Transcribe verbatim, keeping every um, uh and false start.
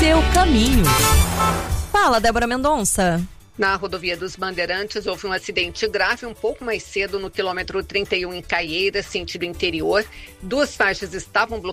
seu caminho. Fala, Débora Mendonça. Na rodovia dos Bandeirantes, houve um acidente grave um pouco mais cedo no quilômetro trinta e um em Caieiras, sentido interior. Duas faixas estavam bloqueadas.